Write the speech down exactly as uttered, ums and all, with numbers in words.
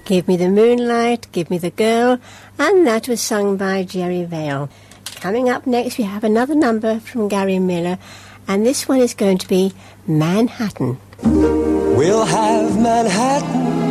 Give Me the Moonlight, Give Me the Girl, and that was sung by Jerry Vale. Coming up next, we have another number from Gary Miller, and this one is going to be Manhattan. We'll have Manhattan